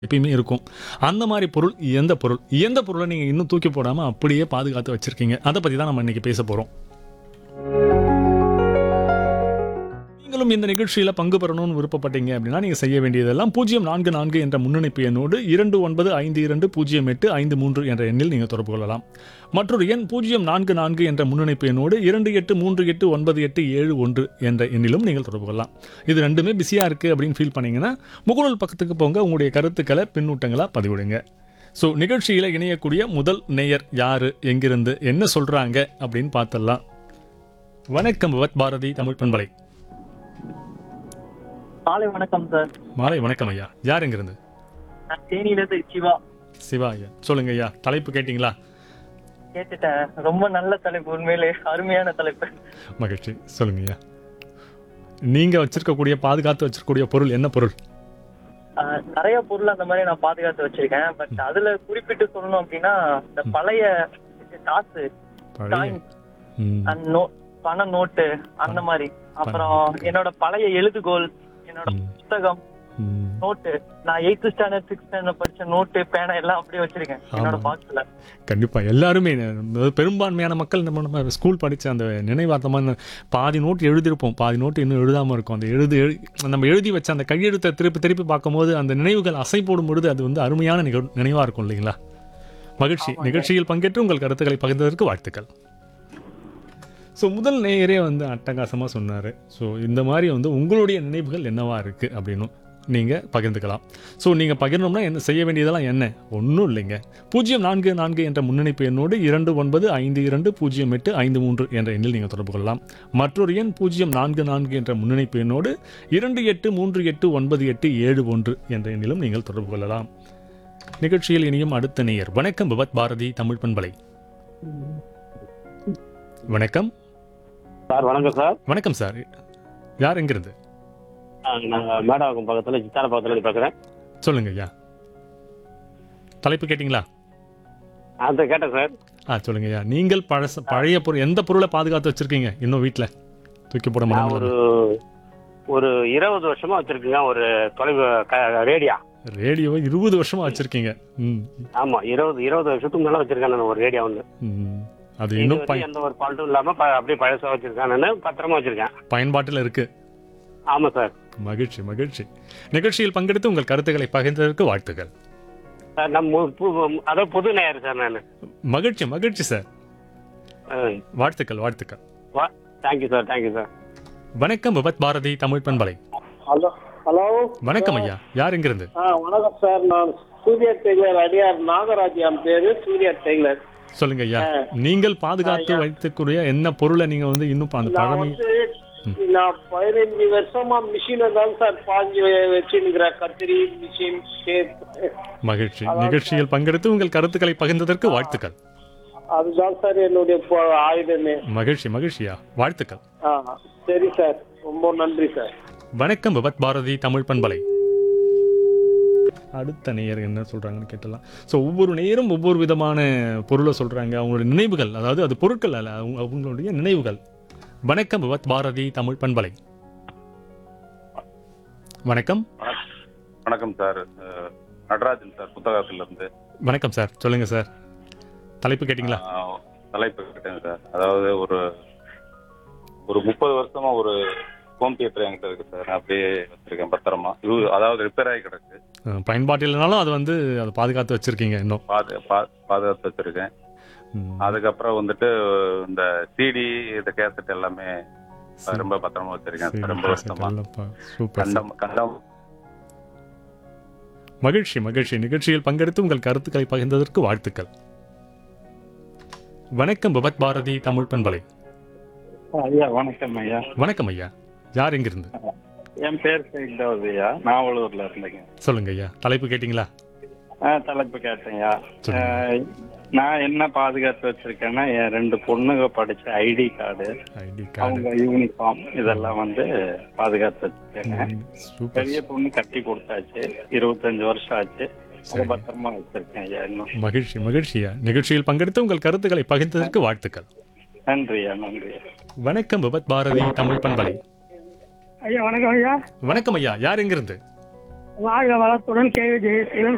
எப்பயுமே இருக்கும். அந்த மாரி பொருள் எந்த பொருள்? எந்த பொருள நீங்க இன்னும் தூக்கி போடாம அப்படியே பாதுகாத்து வச்சிருக்கீங்க? அத பத்தி தான் நம்ம இன்னைக்கு பேச போறோம். நீங்களும் இந்த நிகழ்ச்சியில பங்கு பெறணும்னு விருப்பப்பட்டீங்க அப்படின்னா, நீங்க செய்ய வேண்டியதெல்லாம் 044 என்ற முன்னணைப்பு எண்ணோடு 29520853 என்ற எண்ணில் நீங்க தொடர்பு கொள்ளலாம். மற்றொரு எண் 044 என்ற முன்னணைப்பு எண்ணோடு 28389871 என்ற எண்ணிலும் நீங்கள் தொடர்பு கொள்ளலாம். இது 2மே பிஸியா இருக்கு அப்படின்னு ஃபீல் பண்ணீங்கன்னா, முகநூல் பக்கத்துக்கு போங்க. உங்களுடைய கருத்துக்கள பின்னூட்டங்களா பதிவிடுங்க. ஸோ நிகழ்ச்சியில இணையக்கூடிய முதல் நேயர் யாரு? எங்கிருந்து? என்ன சொல்றாங்க? அப்படின்னு பார்த்தரலாம். வணக்கம் விவத் பாரதி தமிழ் பண்பலை. காலை வணக்கம் சார். மாலை வணக்கம் ஐயா. யார் எங்கிருந்து? நான் தேனியிலிருந்து சிவா. சிவா ஐயா. சொல்லுங்க ஐயா. தலைப்பு கேட்டீங்களா? கேட்டுட்டேன். ரொம்ப நல்ல தலைப்பு, உண்மையிலே அருமையான தலைப்பு. மகிழ்ச்சி. சொல்லுங்க ஐயா. நீங்க வச்சிருக்கக்கூடிய பாதுகாத்து வச்சிருக்கக்கூடிய பொருள் என்ன பொருள்? நிறைய பொருள் அந்த மாதிரி நான் பாதுகாத்து வச்சிருக்கேன். பட் அதுல குறிப்பிட்டு சொல்லணும் அப்படின்னா, இந்த பழைய காசு, பழைய காயின், ம், பண நோட்டு அந்த மாதிரி. அப்புறம் என்னோட பழைய எழுதுகோல், என்னோட புத்தகம், ம். நோட்டு, நான் 8th ஸ்டாண்டர்ட் 6th ஸ்டாண்டர்ட் படிச்ச நோட்டு, பேனா எல்லாம் அப்படியே வச்சிருக்கேன் என்னோட ஆமா. பாக்ஸ்ல. கண்டிப்பா எல்லாருமே அதாவது பெரும்பான்மையான மக்கள் நம்ம ஸ்கூல் படிச்ச அந்த நினைவார்த்தமான பாதி நோட்டு எழுதியிருப்போம், பாதி நோட்டு இன்னும் எழுதாம இருக்கும். அந்த நம்ம எழுதி வச்ச அந்த கையெழுத்தை திருப்பி திருப்பி பார்க்கும்போது அந்த நினைவுகள் அசை போடும் பொழுது அது வந்து அருமையான நினைவா இருக்கும் இல்லைங்களா? மகிழ்ச்சி. நிகழ்ச்சியில் பங்கேற்று உங்கள் கருத்துக்களை பகிர்ந்ததற்கு வாழ்த்துக்கள். ஸோ முதல் நேயரே வந்து அட்டகாசமாக சொன்னார். ஸோ இந்த மாதிரி வந்து உங்களுடைய நினைவுகள் என்னவா இருக்குது அப்படின்னும் நீங்கள் பகிர்ந்துக்கலாம். ஸோ நீங்கள் பகிரணும்னா என்ன செய்ய வேண்டியதெல்லாம் என்ன? ஒன்றும் இல்லைங்க. 044 என்ற முன்னணைப்பு எண்ணோடு 29520853 என்ற எண்ணில் நீங்கள் தொடர்பு கொள்ளலாம். மற்றொரு எண் 044 என்ற முன்னணைப்பு எண்ணோடு 28389871 என்ற எண்ணிலும் நீங்கள் தொடர்பு கொள்ளலாம். நிகழ்ச்சியில் இனியும் அடுத்த நேயர். வணக்கம் விவத் பாரதி தமிழ் பண்பலை. வணக்கம் சார். வணக்கம் சார். வணக்கம் சார். யார் எங்கிருந்து? நாங்கள் மேடாக்கம் பக்கத்தில் சித்தான பக்கத்தில் பார்க்குறேன். சொல்லுங்க ஐயா. தலைப்பு கேட்டிங்களா? அதை கேட்டேன் சார். சொல்லுங்க ஐயா. நீங்கள் பழைய பொருள் எந்த பொருளை பாதுகாத்து வச்சிருக்கீங்க இன்னும் வீட்டில் தூக்கி போட நான் முடியாது? ஒரு 20 வருஷமா வச்சிருக்கேங்க ஒரு தொலைவு ரேடியா. ரேடியோ 20 வருஷமா வச்சிருக்கீங்க. ம், ஆமாம், 20 வருஷத்துக்கு மேலே வச்சிருக்கேன் நான் ஒரு ரேடியா ஒன்று. ம். அது இது இன்னும் வரைக்கும் எந்த ஒரு ஃபால்ட்டும் இல்லாமல் அப்படியே பழசாக வச்சிருக்கேன். நான் பத்திரமா வச்சிருக்கேன். பயன்பாட்டில் இருக்கு. ஆமாம் சார். மகிழ்ச்சி மகிழ்ச்சி. நிகழ்ச்சியில் பங்கெடுத்து உங்கள் கருத்துக்களை பகிர்ந்ததற்கு வாழ்த்துக்கள். சார் அதாவது புது நேயர் சார் நான். மகிழ்ச்சி மகிழ்ச்சி சார். வாழ்த்துக்கள் வாழ்த்துக்கள். Thank you sir. Thank you sir. வணக்கம் விபத் பாரதி தமிழ் பண்பலை. ஹலோ ஹலோ வணக்கம் ஐயா. யார் எங்கிருந்து? வணக்கம் சார். நான் சூர்யா டெய்லர், அடியார் நாகராஜ் என் பேரு. சூர்யா டெய்லர். சொல்லுங்க ஐயா. நீங்கள் பாதுகாத்து வைத்துக்கூடிய என்ன பொருளை நீங்க வந்து இன்னும் அந்த நான் பழமை நான் 15 வருஷமா மிஷினை தான் சார் பாஞ்சு வச்சுருக்கிறேன். கத்திரி மிஷின், ஷேப். மகிழ்ச்சி. நிகழ்ச்சியில் பங்கெடுத்து உங்கள் கருத்துக்களை பகிர்ந்ததற்கு வாழ்த்துக்கள். அதுதான் சார் என்னுடைய ஆயுதமே. மகிழ்ச்சி மகிழ்ச்சியா. வாழ்த்துக்கள். சரி சார், ரொம்ப நன்றி சார். வணக்கம் விபத் பாரதி தமிழ் பண்பலை. அடுத்த நேயர் என்ன சொல்றாங்கன்னு கேட்டலாம். ஸோ ஒவ்வொரு நேயரும் ஒவ்வொரு விதமான பொருளை சொல்றாங்க. அவங்களுடைய நினைவுகள், அதாவது அது பொருட்கள் அல்ல, அவங்களுடைய நினைவுகள். வணக்கம் விபத் பாரதி தமிழ் பண்பலை. வணக்கம். வணக்கம் சார். நடராஜன் சார், புத்தகத்துல இருந்து. வணக்கம் சார். சொல்லுங்க சார். தலைப்பு கேட்டிங்களா? தலைப்பு கேட்டேன் சார். அதாவது ஒரு 30 வருஷமா ஒரு ஹோம் தியேட்டர் என்கிட்ட இருக்கு சார். நான் அப்படியே வச்சிருக்கேன் பத்திரமா. அதாவது ரிப்பேர் ஆகி கிடக்கு. பயன்பாட்டு இல்லைனாலும் அது வந்து அதை பாதுகாத்து வச்சிருக்கீங்க இன்னும். பாதுகாத்து வச்சிருக்கேன். அதுக்கப்புறம் வந்துட்டு இந்த சிடி, இந்த கேசட் எல்லாமே ரொம்ப பத்திரமா வச்சிருக்கேன் சார். ரொம்ப வருஷமா. சூப்பர். கண்டம். மகிழ்ச்சி மகிழ்ச்சி. நிகழ்ச்சியில் பங்கெடுத்து உங்கள் கருத்துக்களை பகிர்ந்ததற்கு வாழ்த்துக்கள். வணக்கம் விபத் பாரதி தமிழ் பண்பலை. ஐயா வணக்கம் ஐயா. வணக்கம் ஐயா. யார் எங்கிருந்து? என் பேர் சேக்தாவூத் ஐயா, நாவலூர்ல இருந்தேங்க. சொல்லுங்க ஐயா. தலைப்பு கேட்டிங்களா? தலைப்பு கேட்டேங்கய்யா. நான் என்ன பாதுகாத்து வச்சிருக்கேன்னா, என் 2 பொண்ணுங்க படிச்ச ஐடி கார்டு, அவங்க யூனிஃபார்ம் இதெல்லாம் வந்து பாதுகாத்து வச்சிருக்கேங்க. பெரிய பொண்ணு கட்டி கொடுத்தாச்சு, 25 வருஷம் ஆச்சு. அதை பத்திரமா வச்சிருக்கேன் ஐயா இன்னும். மகிழ்ச்சி மகிழ்ச்சியா. நிகழ்ச்சியில் பங்கெடுத்து உங்கள் கருத்துக்களை பகிர்ந்ததற்கு வாழ்த்துக்கள். நன்றியா. நன்றி. வணக்கம் விபத் பாரதி தமிழ் பண்பலை. ஐயா வணக்கம் ஐயா. வணக்கம் ஐயா. யார் எங்கிருந்து? வாழ்க வளத்துடன் கேள்வி ஜெயசீலன்